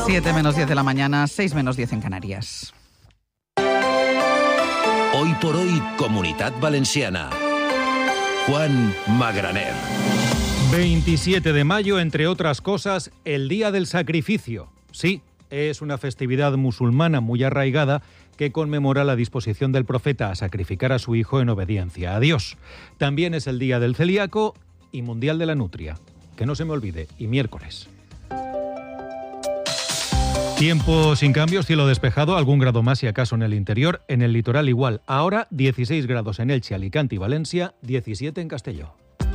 7 menos 10 de la mañana, 6 menos 10 en Canarias. Hoy por hoy, Comunitat Valenciana. Juan Magraner. 27 de mayo, entre otras cosas, el Día del Sacrificio. Sí, es una festividad musulmana muy arraigada que conmemora la disposición del profeta a sacrificar a su hijo en obediencia a Dios. También es el Día del Celíaco y Mundial de la Nutria. Que no se me olvide, y miércoles. Tiempo sin cambios, cielo despejado, algún grado más si acaso en el interior, en el litoral igual. Ahora 16 grados en Elche, Alicante y Valencia, 17 en Castelló.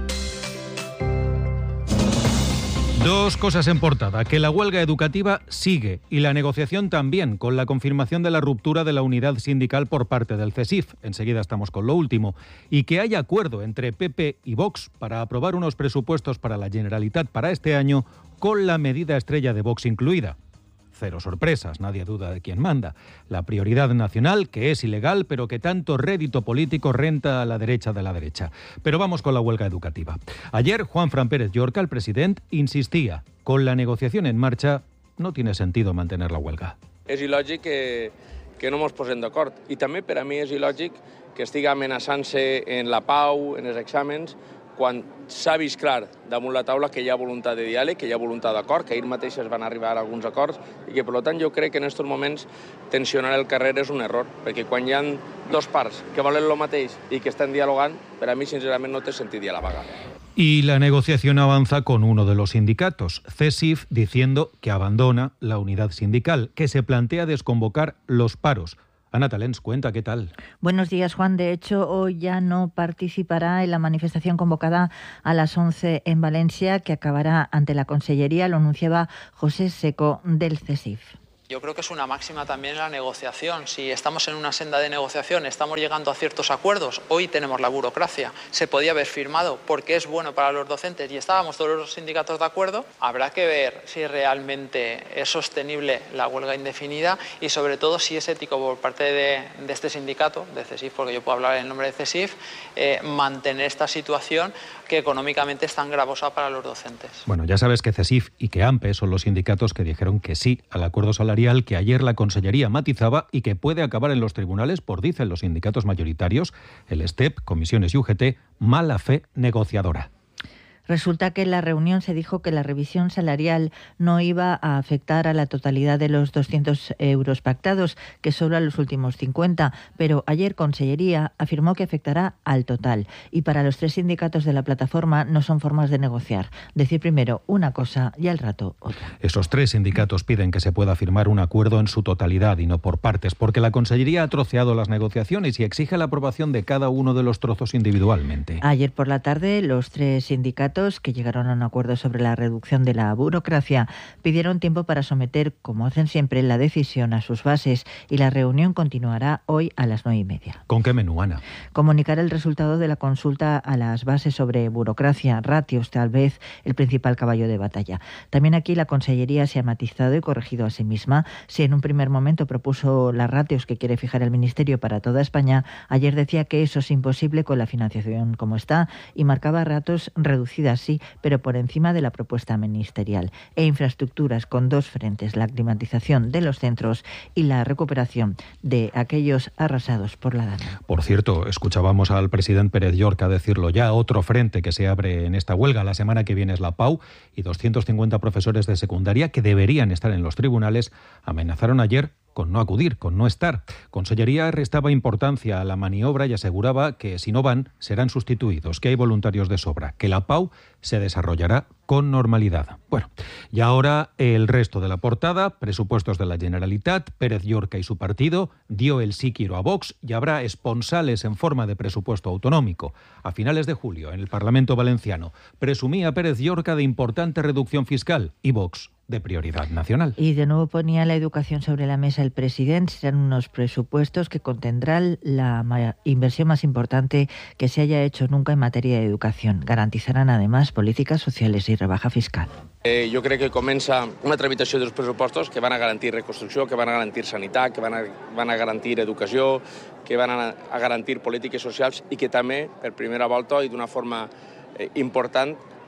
Dos cosas en portada, que la huelga educativa sigue y la negociación también, con la confirmación de la ruptura de la unidad sindical por parte del CESIF. Enseguida estamos con lo último. Y que haya acuerdo entre PP y Vox para aprobar unos presupuestos para la Generalitat para este año con la medida estrella de Vox incluida. Cero sorpresas, nadie duda de quién manda. La prioridad nacional, que es ilegal, pero que tanto rédito político renta a la derecha de la derecha. Pero vamos con la huelga educativa. Ayer, Juanfran Pérez Llorca, el presidente, insistía, con la negociación en marcha, no tiene sentido mantener la huelga. És il·lògic que no ens posem d'acord. I també per a mi és il·lògic que estigui amenaçant-se en la pau, en els exàmens, quan s'ha vist clar damunt la taula que hi ha voluntat de diàleg, que hi ha voluntat d'acord, que ahir mateix es van arribar a alguns acords i que, per tant, jo crec que en aquests moments tensionar el carrer és un error, perquè quan hi ha dos parts que volen el mateix i que estan dialogant, per a mi, sincerament, no té sentit ja la vaga. Y la negociación avanza con uno de los sindicatos, CESIF, diciendo que abandona la unidad sindical, que se plantea desconvocar los paros. Ana Talens, cuenta, ¿qué tal? Buenos días, Juan. De hecho, hoy ya no participará en la manifestación convocada a las 11 en Valencia, que acabará ante la Consellería, lo anunciaba José Seco del CESIF. Yo creo que es una máxima también en la negociación. Si estamos en una senda de negociación, estamos llegando a ciertos acuerdos, hoy tenemos la burocracia, se podía haber firmado porque es bueno para los docentes y estábamos todos los sindicatos de acuerdo, habrá que ver si realmente es sostenible la huelga indefinida y sobre todo si es ético por parte de este sindicato, de CESIF, porque yo puedo hablar en nombre de CESIF, mantener esta situación que económicamente es tan gravosa para los docentes. Bueno, ya sabes que CESIF y que AMPE son los sindicatos que dijeron que sí al acuerdo salarial que ayer la Consellería matizaba y que puede acabar en los tribunales por, dicen los sindicatos mayoritarios, el STEP, Comisiones y UGT, mala fe negociadora. Resulta que en la reunión se dijo que la revisión salarial no iba a afectar a la totalidad de los 200 euros pactados, que solo a los últimos 50, pero ayer Consellería afirmó que afectará al total. Y para los tres sindicatos de la plataforma no son formas de negociar. Decir primero una cosa y al rato otra. Esos tres sindicatos piden que se pueda firmar un acuerdo en su totalidad y no por partes, porque la Consellería ha troceado las negociaciones y exige la aprobación de cada uno de los trozos individualmente. Ayer por la tarde, los tres sindicatos que llegaron a un acuerdo sobre la reducción de la burocracia pidieron tiempo para someter, como hacen siempre, la decisión a sus bases y la reunión continuará hoy a las 9:30. ¿Con qué menú, Ana? Comunicar el resultado de la consulta a las bases sobre burocracia, ratios, tal vez el principal caballo de batalla. También aquí la Consellería se ha matizado y corregido a sí misma. Si en un primer momento propuso las ratios que quiere fijar el Ministerio para toda España, ayer decía que eso es imposible con la financiación como está y marcaba ratios reducidos sí, pero por encima de la propuesta ministerial. E infraestructuras con dos frentes, la climatización de los centros y la recuperación de aquellos arrasados por la dana. Por cierto, escuchábamos al presidente Pérez Llorca decirlo ya, otro frente que se abre en esta huelga. La semana que viene es la PAU y 250 profesores de secundaria que deberían estar en los tribunales amenazaron ayer con no acudir, con no estar. Consellería restaba importancia a la maniobra y aseguraba que si no van, serán sustituidos, que hay voluntarios de sobra, que la PAU se desarrollará con normalidad. Bueno, y ahora el resto de la portada, presupuestos de la Generalitat, Pérez Llorca y su partido, dio el sí quiero a Vox y habrá esponsales en forma de presupuesto autonómico. A finales de julio, en el Parlamento valenciano, presumía Pérez Llorca de importante reducción fiscal y Vox de prioridad nacional. Y de nuevo ponía la educación sobre la mesa el presidente. Serán unos presupuestos que contendrán la inversión más importante que se haya hecho nunca en materia de educación. Garantizarán además políticas sociales y rebaja fiscal. Jo crec que comença una tramitació dels pressupostos que van a garantir reconstrucció, que van a garantir sanitat, que van a garantir educació, que van a garantir polítiques socials i que també, per primera volta i d'una forma important,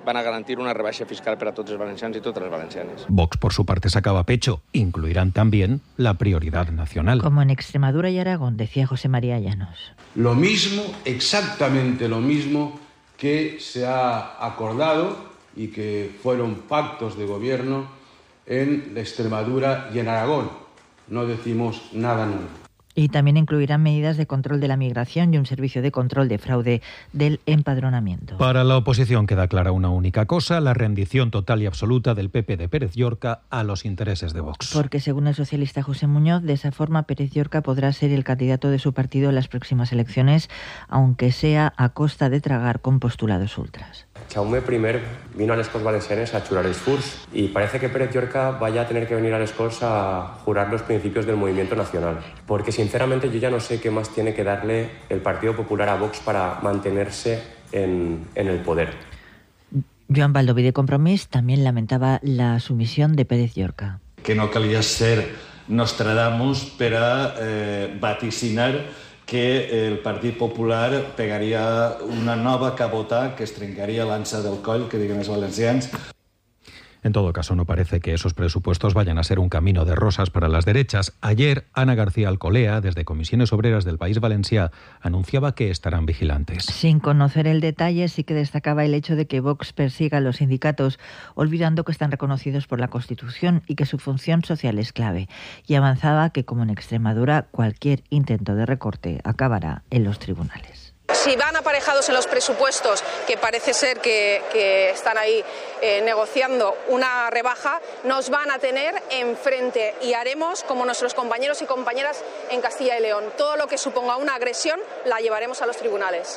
van a garantir una rebaixa fiscal per a tots els valencians i totes les valencianes. Vox, por su parte, sacaba pecho. Incluirán también la prioridad nacional. Como en Extremadura y Aragón, decía José María Llanos. Lo mismo, exactamente lo mismo que se ha acordado y que fueron pactos de gobierno en Extremadura y en Aragón. No decimos nada nuevo. Y también incluirán medidas de control de la migración y un servicio de control de fraude del empadronamiento. Para la oposición queda clara una única cosa: la rendición total y absoluta del PP de Pérez Llorca a los intereses de Vox. Porque según el socialista José Muñoz, de esa forma Pérez Llorca podrá ser el candidato de su partido en las próximas elecciones, aunque sea a costa de tragar con postulados ultras. Jaume I vino a les Corts Valencianes a jurar els furs y parece que Pérez Llorca vaya a tener que venir a les Corts a jurar los principios del movimiento nacional. Porque sinceramente yo ya no sé qué más tiene que darle el Partido Popular a Vox para mantenerse en el poder. Joan Baldoví de Compromís también lamentaba la sumisión de Pérez Llorca. Que no calia ser Nostradamus per a vaticinar que el Partit Popular pegaria una nova cabota que es trencaria l'ansa del coll, que diguem els valencians. En todo caso, no parece que esos presupuestos vayan a ser un camino de rosas para las derechas. Ayer, Ana García Alcolea, desde Comisiones Obreras del País Valencià, anunciaba que estarán vigilantes. Sin conocer el detalle, sí que destacaba el hecho de que Vox persiga a los sindicatos, olvidando que están reconocidos por la Constitución y que su función social es clave. Y avanzaba que, como en Extremadura, cualquier intento de recorte acabará en los tribunales. Si van aparejados en los presupuestos, que parece ser que están ahí negociando una rebaja, nos van a tener enfrente y haremos como nuestros compañeros y compañeras en Castilla y León. Todo lo que suponga una agresión la llevaremos a los tribunales.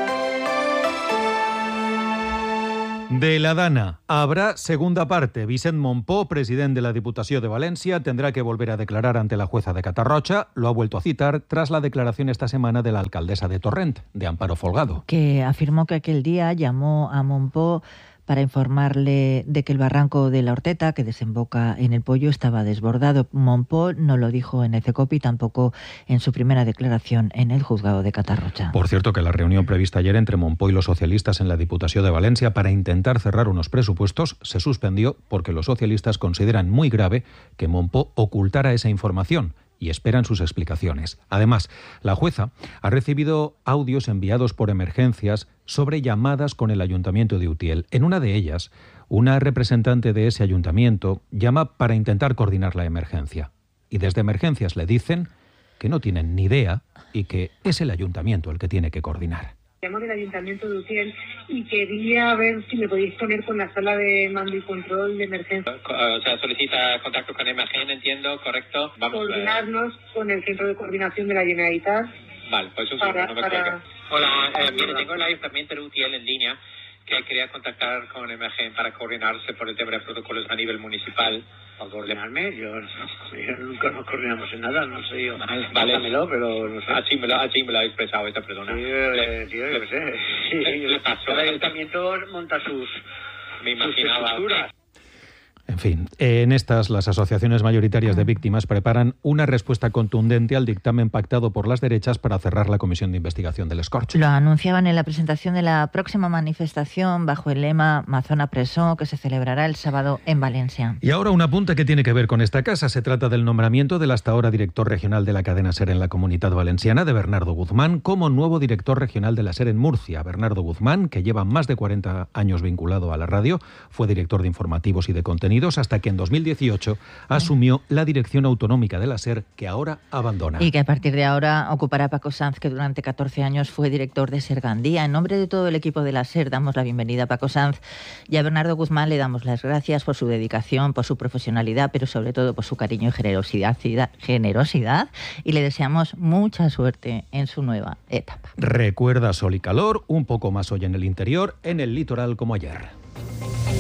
De la Dana habrá segunda parte. Vicent Mompó, presidente de la Diputación de Valencia, tendrá que volver a declarar ante la jueza de Catarrocha. Lo ha vuelto a citar tras la declaración esta semana de la alcaldesa de Torrent, de Amparo Folgado, que afirmó que aquel día llamó a Mompó para informarle de que el barranco de la Horteta, que desemboca en el Pollo, estaba desbordado. Mompó no lo dijo en el CECOP y tampoco en su primera declaración en el juzgado de Catarrocha. Por cierto, que la reunión prevista ayer entre Mompó y los socialistas en la Diputación de Valencia para intentar cerrar unos presupuestos se suspendió porque los socialistas consideran muy grave que Mompó ocultara esa información y esperan sus explicaciones. Además, la jueza ha recibido audios enviados por Emergencias sobre llamadas con el Ayuntamiento de Utiel. En una de ellas, una representante de ese ayuntamiento llama para intentar coordinar la emergencia. Y desde Emergencias le dicen que no tienen ni idea y que es el ayuntamiento el que tiene que coordinar. Llamo del Ayuntamiento de Utiel y quería ver si me podéis poner con la sala de mando y control de emergencia. O sea, solicita contacto con Emergen, entiendo, correcto. Vamos coordinarnos con el Centro de Coordinación de la Generalitat. Vale, pues un segundo, no me cuelgue. Hola, mire, tengo el Ayuntamiento de Utiel en línea, que quería contactar con Emergen para coordinarse por el tema de protocolos a nivel municipal. ¿Para coordinarme? Yo nunca nos coordinamos en nada, no sé yo. Vale, pero no sé. Así me lo ha expresado esta persona. Sí, yo qué sé. Le pasó. El ayuntamiento monta sus estructuras. En fin, en estas las asociaciones mayoritarias de víctimas preparan una respuesta contundente al dictamen pactado por las derechas para cerrar la comisión de investigación del Escorch. Lo anunciaban en la presentación de la próxima manifestación bajo el lema Mazona Presó, que se celebrará el sábado en Valencia. Y ahora un apunte que tiene que ver con esta casa. Se trata del nombramiento del hasta ahora director regional de la cadena SER en la Comunidad Valenciana, de Bernardo Guzmán, como nuevo director regional de la SER en Murcia. Bernardo Guzmán, que lleva más de 40 años vinculado a la radio, fue director de informativos y de contenidos hasta que en 2018 asumió la dirección autonómica de la SER, que ahora abandona. Y que a partir de ahora ocupará Paco Sanz, que durante 14 años fue director de SER Gandía. En nombre de todo el equipo de la SER damos la bienvenida a Paco Sanz y a Bernardo Guzmán le damos las gracias por su dedicación, por su profesionalidad, pero sobre todo por su cariño y generosidad, y le deseamos mucha suerte en su nueva etapa. Recuerda sol y calor, un poco más hoy en el interior, en el litoral como ayer.